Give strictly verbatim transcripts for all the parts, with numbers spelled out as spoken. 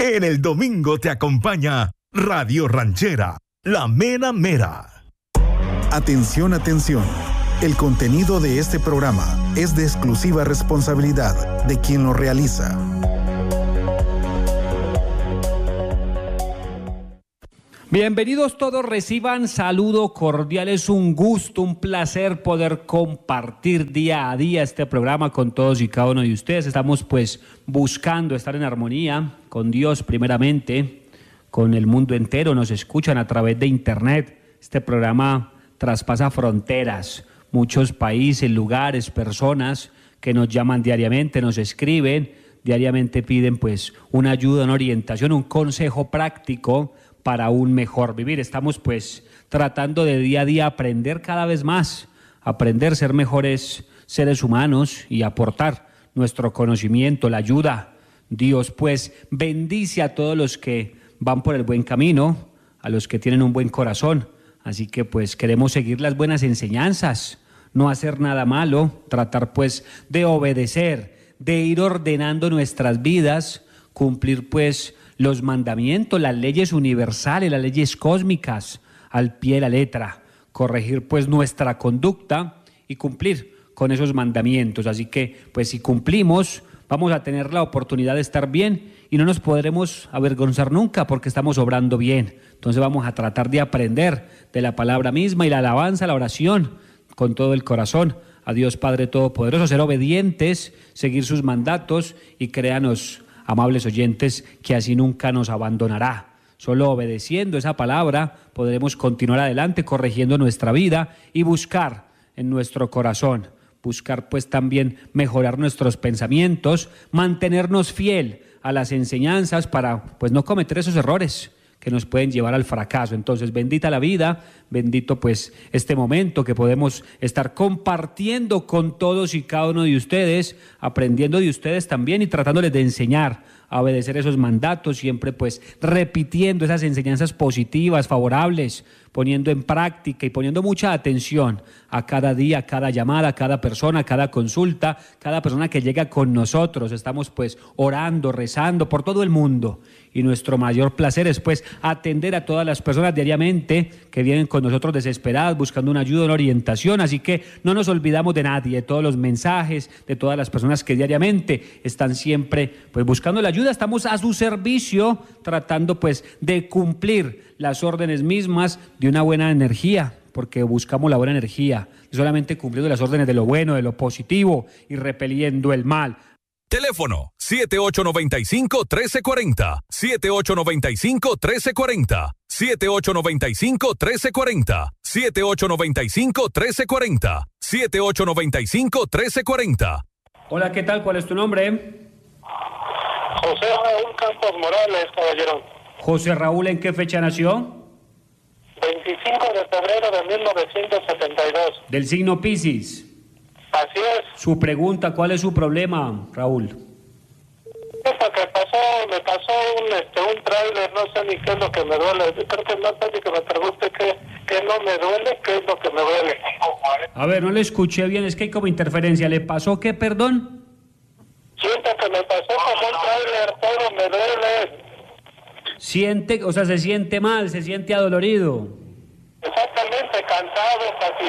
En el domingo te acompaña Radio Ranchera, la mera mera. Atención, atención. El contenido de este programa es de exclusiva responsabilidad de quien lo realiza. Bienvenidos todos, reciban saludo cordial, es un gusto, un placer poder compartir día a día este programa con todos y cada uno de ustedes. Estamos pues buscando estar en armonía con Dios primeramente, con el mundo entero, nos escuchan a través de internet. Este programa traspasa fronteras, muchos países, lugares, personas que nos llaman diariamente, nos escriben, diariamente piden pues una ayuda, una orientación, un consejo práctico para un mejor vivir. Estamos pues tratando de día a día aprender cada vez más, aprender, ser mejores seres humanos y aportar nuestro conocimiento, la ayuda. Dios pues bendice a todos los que van por el buen camino, a los que tienen un buen corazón. Así que pues queremos seguir las buenas enseñanzas, no hacer nada malo, tratar pues de obedecer, de ir ordenando nuestras vidas, cumplir pues los mandamientos, las leyes universales, las leyes cósmicas, al pie de la letra, corregir pues nuestra conducta y cumplir con esos mandamientos. Así que pues si cumplimos, vamos a tener la oportunidad de estar bien y no nos podremos avergonzar nunca porque estamos obrando bien. Entonces vamos a tratar de aprender de la palabra misma y la alabanza, la oración, con todo el corazón a Dios Padre Todopoderoso, ser obedientes, seguir sus mandatos y créanos, amables oyentes, que así nunca nos abandonará. Solo obedeciendo esa palabra podremos continuar adelante, corrigiendo nuestra vida y buscar en nuestro corazón, buscar pues también mejorar nuestros pensamientos, mantenernos fiel a las enseñanzas para pues no cometer esos errores que nos pueden llevar al fracaso. Entonces, bendita la vida, bendito pues este momento que podemos estar compartiendo con todos y cada uno de ustedes, aprendiendo de ustedes también y tratándoles de enseñar a obedecer esos mandatos, siempre pues repitiendo esas enseñanzas positivas, favorables, poniendo en práctica y poniendo mucha atención a cada día, a cada llamada, a cada persona, a cada consulta, cada persona que llega con nosotros. Estamos pues orando, rezando por todo el mundo y nuestro mayor placer es pues atender a todas las personas diariamente que vienen con nosotros desesperadas, buscando una ayuda, una orientación. Así que no nos olvidamos de nadie, de todos los mensajes, de todas las personas que diariamente están siempre pues buscando la ayuda. Estamos a su servicio, tratando pues de cumplir las órdenes mismas de una buena energía, porque buscamos la buena energía, solamente cumpliendo las órdenes de lo bueno, de lo positivo y repeliendo el mal. Teléfono siete ocho nueve cinco, uno tres cuatro cero, siete ocho nueve cinco, uno tres cuatro cero, siete ocho nueve cinco, uno tres cuatro cero, siete ocho nueve cinco, uno tres cuatro cero, siete ocho nueve cinco, uno tres cuatro cero. Hola, ¿qué tal? ¿Cuál es tu nombre? José Raúl Campos Morales, caballero. José Raúl, ¿en qué fecha nació? veinticinco de febrero de mil novecientos setenta y dos. Del signo Piscis. Así es. Su pregunta, ¿cuál es su problema, Raúl? Esto que pasó, me pasó un, este, un tráiler, no sé ni qué es lo que me duele. Creo que no sé ni que me pregunte qué, qué no me duele, qué es lo que me duele. A ver, no le escuché bien, es que hay como interferencia. ¿Le pasó qué, perdón? Siento que me pasó como un tráiler, todo me duele. Siente, o sea, se siente mal, se siente adolorido. Exactamente, cansado,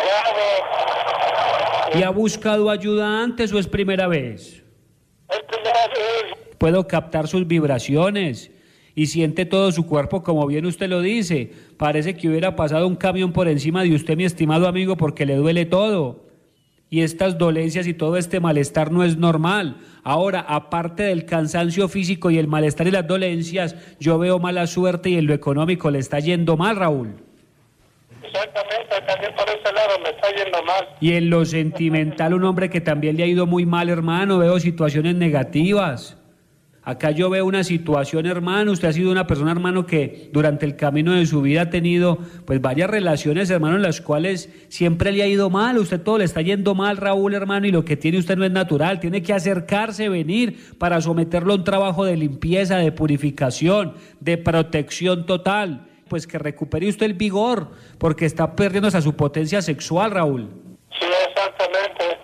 fatigado. ¿Y ha buscado ayuda antes o es primera vez? Es primera vez. Puedo captar sus vibraciones y siente todo su cuerpo, como bien usted lo dice. Parece que hubiera pasado un camión por encima de usted, mi estimado amigo, porque le duele todo. Y estas dolencias y todo este malestar no es normal. Ahora, aparte del cansancio físico y el malestar y las dolencias, yo veo mala suerte y en lo económico le está yendo mal, Raúl. Exactamente, también por ese lado me está yendo mal. Y en lo sentimental, un hombre que también le ha ido muy mal, hermano, veo situaciones negativas. Acá yo veo una situación, hermano, usted ha sido una persona, hermano, que durante el camino de su vida ha tenido pues varias relaciones, hermano, en las cuales siempre le ha ido mal, usted todo le está yendo mal, Raúl, hermano, y lo que tiene usted no es natural, tiene que acercarse, venir para someterlo a un trabajo de limpieza, de purificación, de protección total, pues que recupere usted el vigor, porque está perdiendo hasta su potencia sexual, Raúl. Sí, exactamente.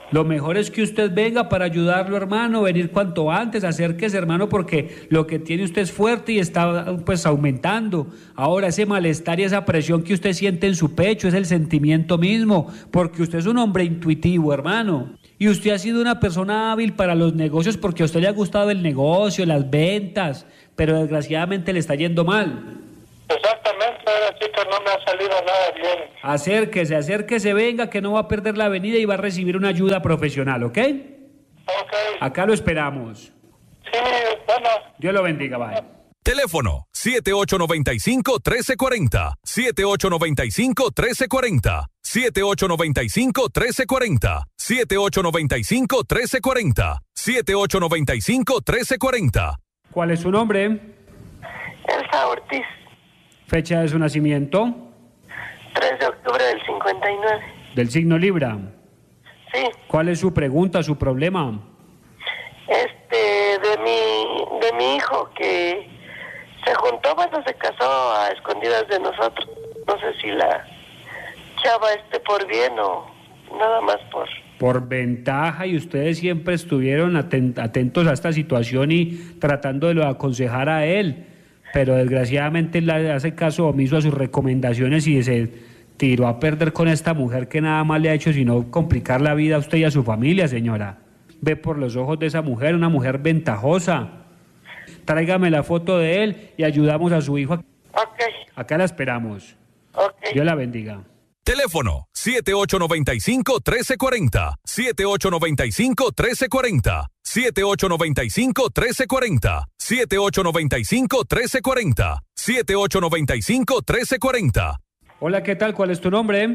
Lo mejor es que usted venga para ayudarlo, hermano, venir cuanto antes, acérquese, hermano, porque lo que tiene usted es fuerte y está pues aumentando. Ahora ese malestar y esa presión que usted siente en su pecho es el sentimiento mismo, porque usted es un hombre intuitivo, hermano. Y usted ha sido una persona hábil para los negocios porque a usted le ha gustado el negocio, las ventas, pero desgraciadamente le está yendo mal. Exactamente, ahora sí que no me ha salido nada bien. Acérquese, acérquese, venga, que no va a perder la avenida y va a recibir una ayuda profesional, ¿ok? Ok. Acá lo esperamos. Sí, bueno. Dios lo bendiga, bye. Teléfono siete ocho nueve cinco, uno tres cuatro cero, siete ocho nueve cinco, uno tres cuatro cero, siete ocho nueve cinco, uno tres cuatro cero, siete ocho nueve cinco, uno tres cuatro cero, siete ocho nueve cinco, uno tres cuatro cero. ¿Cuál es su nombre? Elsa Ortiz. Fecha de su nacimiento. tres de octubre del cincuenta y nueve. Del signo Libra. Sí. ¿Cuál es su pregunta, su problema? Este, de mi, de mi hijo que se juntó, bueno, se casó a escondidas de nosotros. No sé si la chava esté por bien o nada más por... Por ventaja, y ustedes siempre estuvieron atent- atentos a esta situación y tratando de lo aconsejar a él, pero desgraciadamente él le hace caso omiso a sus recomendaciones y se tiró a perder con esta mujer que nada más le ha hecho sino complicar la vida a usted y a su familia, señora. Ve por los ojos de esa mujer, una mujer ventajosa. Tráigame la foto de él y ayudamos a su hijo. Ok. Acá la esperamos. Ok. Dios la bendiga. Teléfono siete ocho nueve cinco, uno tres cuatro cero, siete ocho nueve cinco, uno tres cuatro cero, siete ocho nueve cinco, uno tres cuatro cero, siete ocho nueve cinco, uno tres cuatro cero, siete ocho nueve cinco, uno tres cuatro cero. Hola, ¿qué tal? ¿Cuál es tu nombre?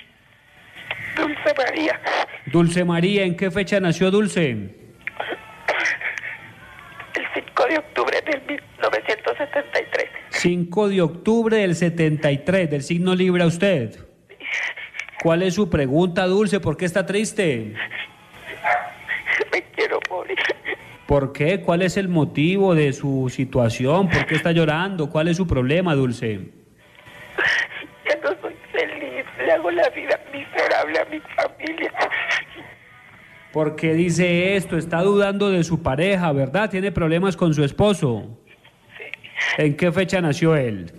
Dulce María. Dulce María, ¿en qué fecha nació Dulce? El cinco de octubre del mil novecientos setenta y tres. cinco de octubre del setenta y tres, del signo Libra usted. ¿Cuál es su pregunta, Dulce? ¿Por qué está triste? Me quiero morir. ¿Por qué? ¿Cuál es el motivo de su situación? ¿Por qué está llorando? ¿Cuál es su problema, Dulce? Ya no soy feliz, le hago la vida miserable a mi familia. ¿Por qué dice esto? Está dudando de su pareja, ¿verdad? ¿Tiene problemas con su esposo? Sí. ¿En qué fecha nació él?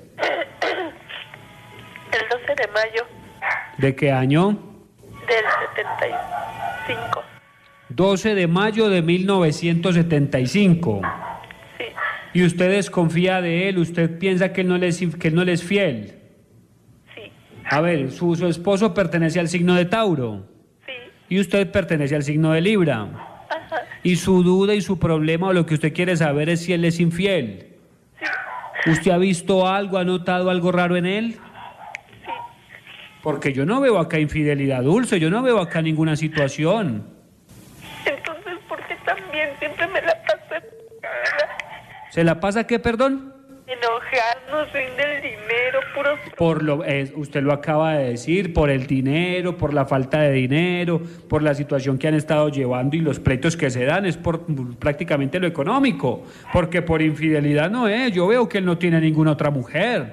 El doce de mayo ¿De qué año? del setenta y cinco. doce de mayo de mil novecientos setenta y cinco. Sí. ¿Y usted desconfía de él? ¿Usted piensa que él no le es, que él no le es fiel? Sí. A ver, su, su esposo pertenece al signo de Tauro. Sí. Y usted pertenece al signo de Libra. Ajá. Y su duda y su problema o lo que usted quiere saber es si él es infiel. Sí. ¿Usted ha visto algo, ha notado algo raro en él? Sí. Porque yo no veo acá infidelidad, Dulce, yo no veo acá ninguna situación. Entonces, ¿por qué también siempre me la paso enojada? ¿Se la pasa qué, perdón? Enojada, no soy del dinero, puros... Por lo, eh, usted lo acaba de decir, por el dinero, por la falta de dinero, por la situación que han estado llevando y los pleitos que se dan, es por prácticamente lo económico, porque por infidelidad no es, yo veo que él no tiene ninguna otra mujer.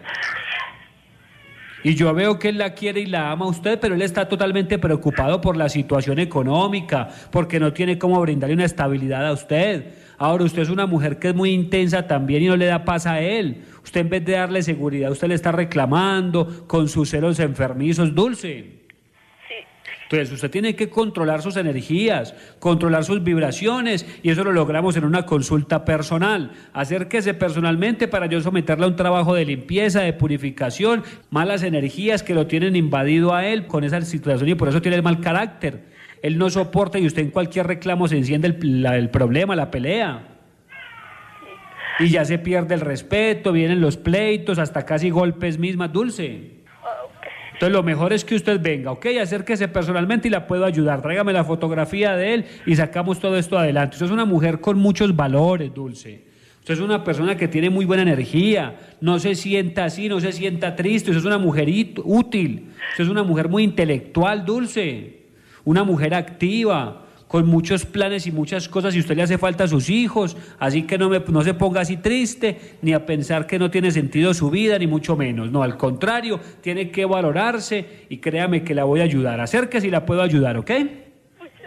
Y yo veo que él la quiere y la ama a usted, pero él está totalmente preocupado por la situación económica, porque no tiene cómo brindarle una estabilidad a usted. Ahora, usted es una mujer que es muy intensa también y no le da paz a él. Usted, en vez de darle seguridad, usted le está reclamando con sus celos enfermizos. Dulce. Sí. Entonces, usted tiene que controlar sus energías, controlar sus vibraciones, y eso lo logramos en una consulta personal. Acérquese personalmente para yo someterle a un trabajo de limpieza, de purificación, malas energías que lo tienen invadido a él con esa situación y por eso tiene el mal carácter. Él no soporta y usted en cualquier reclamo se enciende el, la, el problema, la pelea. Y ya se pierde el respeto, vienen los pleitos, hasta casi golpes mismas, Dulce. Entonces lo mejor es que usted venga, ¿ok? Acérquese personalmente y la puedo ayudar. Tráigame la fotografía de él y sacamos todo esto adelante. Usted es una mujer con muchos valores, Dulce. Usted es una persona que tiene muy buena energía. No se sienta así, no se sienta triste. Usted es una mujer útil. Usted es una mujer muy intelectual, Dulce. Una mujer activa, con muchos planes y muchas cosas, y usted le hace falta a sus hijos, así que no, me, no se ponga así triste, ni a pensar que no tiene sentido su vida, ni mucho menos. No, al contrario, tiene que valorarse y créame que la voy a ayudar. Acérquese y la puedo ayudar, ¿ok? Muchas gracias.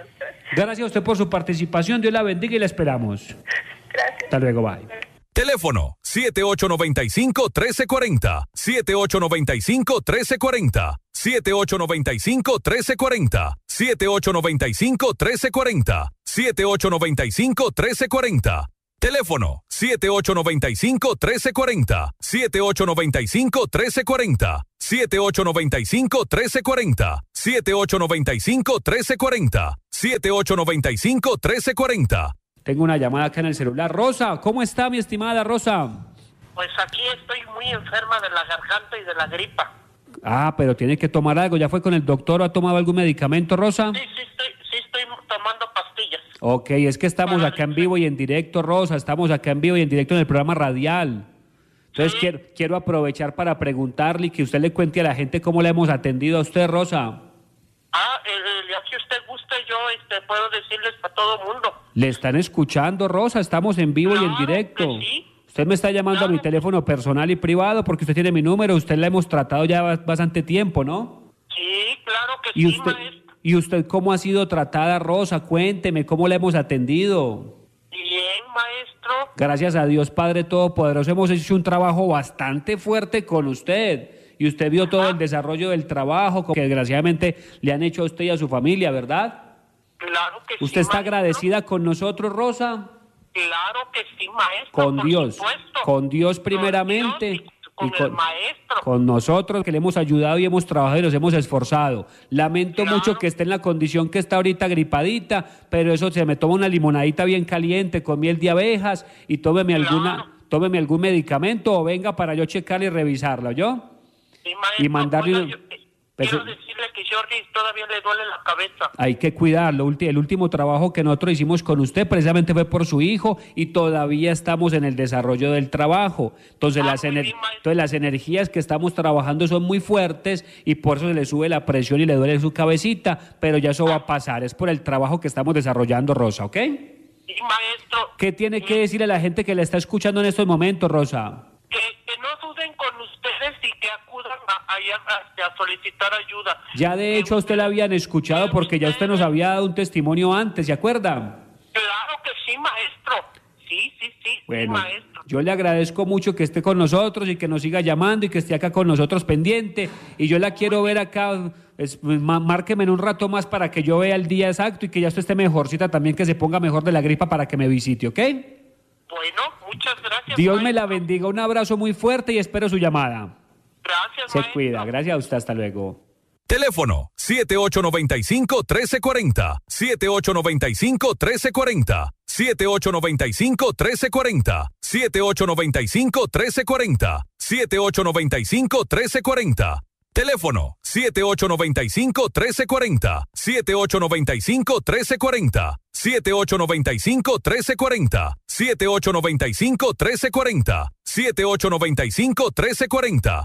Gracias a usted por su participación. Dios la bendiga y la esperamos. Gracias. Hasta luego, bye. Teléfono siete ocho nueve cinco, uno tres cuatro cero, siete ocho nueve cinco, uno tres cuatro cero, siete ocho nueve cinco, uno tres cuatro cero, siete ocho nueve cinco, uno tres cuatro cero, siete ocho nueve cinco, uno tres cuatro cero. Teléfono siete ocho nueve cinco, uno tres cuatro cero, siete ocho nueve cinco, uno tres cuatro cero, siete ocho nueve cinco, uno tres cuatro cero, siete ocho nueve cinco, uno tres cuatro cero, siete ocho nueve cinco, uno tres cuatro cero. Tengo una llamada acá en el celular. Rosa, ¿cómo está mi estimada Rosa? Pues aquí estoy muy enferma de la garganta y de la gripa. Ah, pero tiene que tomar algo. ¿Ya fue con el doctor o ha tomado algún medicamento, Rosa? Sí, sí estoy, sí estoy tomando pastillas. Ok, es que estamos acá en vivo y en directo, Rosa. Estamos acá en vivo y en directo en el programa radial. Entonces Sí. quiero, quiero aprovechar para preguntarle y que usted le cuente a la gente cómo le hemos atendido a usted, Rosa. Ah, eh, eh, si usted gusta, yo este, puedo decirles a todo mundo. Le están escuchando, Rosa. Estamos en vivo y en Claro directo. que sí. Usted me está llamando Claro. a mi teléfono personal y privado porque usted tiene mi número. Usted la hemos tratado ya ba- bastante tiempo, ¿no? Sí, claro que ¿Y sí, usted, maestro. ¿Y usted cómo ha sido tratada, Rosa? Cuénteme, ¿cómo la hemos atendido? Bien, maestro. Gracias a Dios Padre Todopoderoso hemos hecho un trabajo bastante fuerte con usted. Y usted vio todo el desarrollo del trabajo que desgraciadamente le han hecho a usted y a su familia, ¿verdad? Claro que sí, ¿Usted está maestro. agradecida con nosotros, Rosa? Claro que sí, maestro. Con por Dios, supuesto. con Dios Con primeramente. Dios y con el maestro. con nosotros que le hemos ayudado y hemos trabajado y nos hemos esforzado. Lamento Claro. mucho que esté en la condición que está ahorita gripadita, pero eso se me toma una limonadita bien caliente con miel de abejas y tómeme Claro. alguna, tómeme algún medicamento o venga para yo checarla y revisarla, ¿yo? Sí, maestro. y mandarle Oiga, un- yo, eh, Pues, quiero eh, decirle que Jordi todavía le duele la cabeza. Hay que cuidarlo. Ulti- El último trabajo que nosotros hicimos con usted precisamente fue por su hijo y todavía estamos en el desarrollo del trabajo. Entonces, Ah, las, muy ener- bien, maestro. entonces las energías que estamos trabajando son muy fuertes y por eso se le sube la presión y le duele su cabecita, pero ya eso va a pasar. Es por el trabajo que estamos desarrollando, Rosa, ¿ok? Sí, maestro. ¿Qué tiene que decirle a la gente que le está escuchando en estos momentos, Rosa? Que, que no duden con ustedes y que acudan a, allá a, a solicitar ayuda. Ya de Que hecho a usted la habían escuchado porque ya usted nos había dado un testimonio antes, ¿se acuerda? Claro que sí, maestro. Sí, sí, sí, Bueno, sí, maestro. yo le agradezco mucho que esté con nosotros y que nos siga llamando y que esté acá con nosotros pendiente. Y yo la quiero ver acá, es, ma- márqueme en un rato más para que yo vea el día exacto y que ya usted esté mejorcita también, que se ponga mejor de la gripa para que me visite, ¿ok? Bueno, muchas gracias. Dios me la maestro. bendiga, un abrazo muy fuerte y espero su llamada. Gracias, Se maestro. cuida, gracias a usted, hasta luego. Teléfono siete ocho nueve cinco, uno tres cuatro cero, siete ocho nueve cinco, uno tres cuatro cero, siete ocho nueve cinco, uno tres cuatro cero, siete ocho nueve cinco, uno tres cuatro cero, siete ocho nueve cinco, uno tres cuatro cero. Teléfono siete ocho nueve cinco, uno tres cuatro cero, siete ocho nueve cinco, uno tres cuatro cero, siete ocho nueve cinco, uno tres cuatro cero, siete ocho nueve cinco, uno tres cuatro cero, siete ocho nueve cinco, uno tres cuatro cero.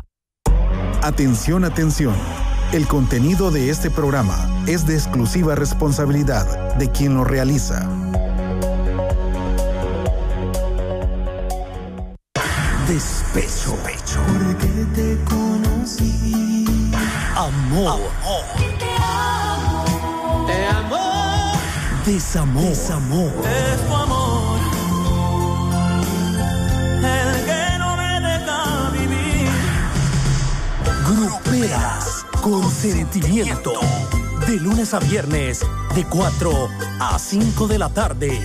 Atención, atención. El contenido de este programa es de exclusiva responsabilidad de quien lo realiza. Despecho. Porque te conocí. Amor. Te amo. Desamor. Desamor. Es tu amor. El que no me deja vivir. Gruperas con sentimiento. De lunes a viernes, de cuatro a cinco de la tarde.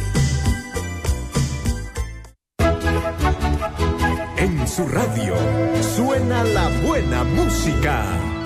En su radio suena la buena música.